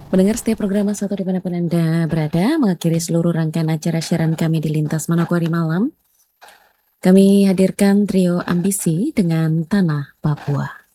Mendengar setiap program satu dimanapun Anda berada, mengakhiri seluruh rangkaian acara siaran kami di Lintas Manokwari Malam, kami hadirkan trio Ambisi dengan Tanah Papua.